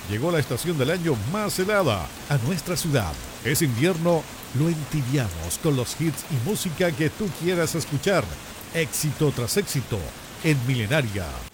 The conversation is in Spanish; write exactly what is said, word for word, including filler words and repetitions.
Llegó la estación del año más helada a nuestra ciudad. Es invierno, lo entibiamos con los hits y música que tú quieras escuchar. Éxito tras éxito en Milenaria.